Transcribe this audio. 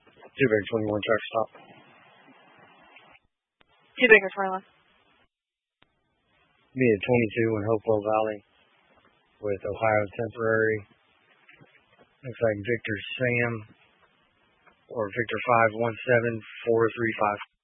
2 Baker 21, track stop. 2 Baker 21. Be at 22 in Hopewell Valley with Ohio Temporary. Looks like Victor Sam or Victor 517-435.